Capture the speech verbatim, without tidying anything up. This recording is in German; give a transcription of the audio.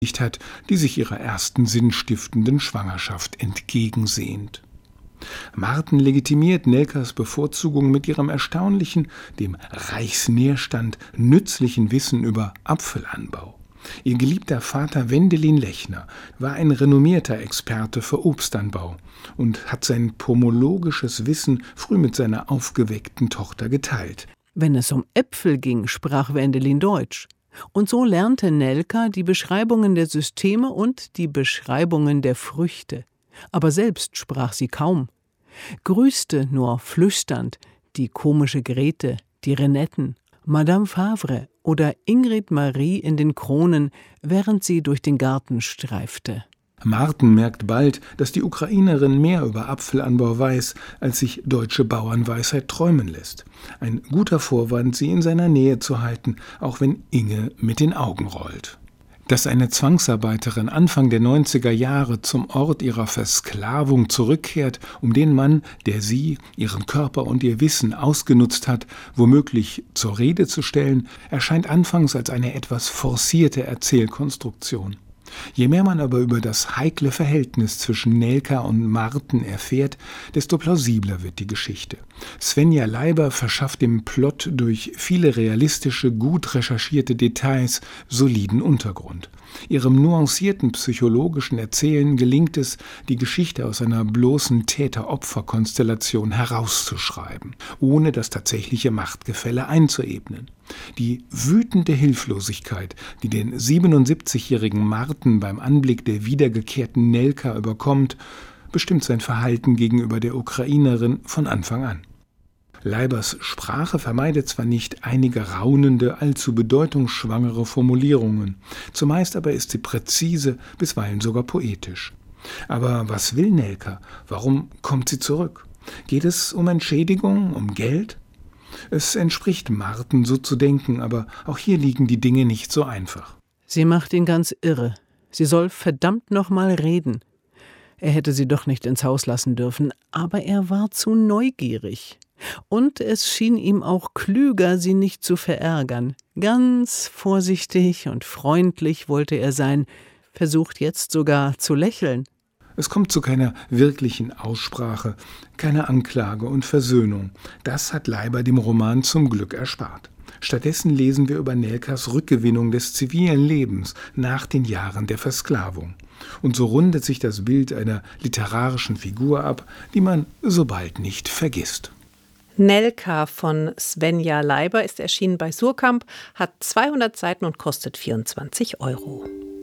hat, die sich ihrer ersten sinnstiftenden Schwangerschaft entgegensehnt. Marten legitimiert Nelkas Bevorzugung mit ihrem erstaunlichen, dem Reichsnährstand nützlichen Wissen über Apfelanbau. Ihr geliebter Vater Wendelin Lechner war ein renommierter Experte für Obstanbau und hat sein pomologisches Wissen früh mit seiner aufgeweckten Tochter geteilt. Wenn es um Äpfel ging, sprach Wendelin Deutsch. Und so lernte Nelka die Beschreibungen der Systeme und die Beschreibungen der Früchte. Aber selbst sprach sie kaum. Grüßte nur flüsternd die komische Grete, die Renetten, Madame Favre oder Ingrid Marie in den Kronen, während sie durch den Garten streifte. Marten merkt bald, dass die Ukrainerin mehr über Apfelanbau weiß, als sich deutsche Bauernweisheit träumen lässt. Ein guter Vorwand, sie in seiner Nähe zu halten, auch wenn Inge mit den Augen rollt. Dass eine Zwangsarbeiterin Anfang der neunziger Jahre zum Ort ihrer Versklavung zurückkehrt, um den Mann, der sie, ihren Körper und ihr Wissen ausgenutzt hat, womöglich zur Rede zu stellen, erscheint anfangs als eine etwas forcierte Erzählkonstruktion. Je mehr man aber über das heikle Verhältnis zwischen Nelka und Marten erfährt, desto plausibler wird die Geschichte. Svenja Leiber verschafft dem Plot durch viele realistische, gut recherchierte Details soliden Untergrund. Ihrem nuancierten psychologischen Erzählen gelingt es, die Geschichte aus einer bloßen Täter-Opfer-Konstellation herauszuschreiben, ohne das tatsächliche Machtgefälle einzuebnen. Die wütende Hilflosigkeit, die den siebenundsiebzigjährigen Marten beim Anblick der wiedergekehrten Nelka überkommt, bestimmt sein Verhalten gegenüber der Ukrainerin von Anfang an. Leibers Sprache vermeidet zwar nicht einige raunende, allzu bedeutungsschwangere Formulierungen, zumeist aber ist sie präzise, bisweilen sogar poetisch. Aber was will Nelka? Warum kommt sie zurück? Geht es um Entschädigung, um Geld? Es entspricht Marten, so zu denken, aber auch hier liegen die Dinge nicht so einfach. Sie macht ihn ganz irre. Sie soll verdammt noch mal reden. Er hätte sie doch nicht ins Haus lassen dürfen, aber er war zu neugierig. Und es schien ihm auch klüger, sie nicht zu verärgern. Ganz vorsichtig und freundlich wollte er sein, versucht jetzt sogar zu lächeln. Es kommt zu keiner wirklichen Aussprache, keiner Anklage und Versöhnung. Das hat Leiber dem Roman zum Glück erspart. Stattdessen lesen wir über Nelkas Rückgewinnung des zivilen Lebens nach den Jahren der Versklavung. Und so rundet sich das Bild einer literarischen Figur ab, die man so bald nicht vergisst. Nelka von Svenja Leiber ist erschienen bei Suhrkamp, hat zweihundert Seiten und kostet vierundzwanzig Euro.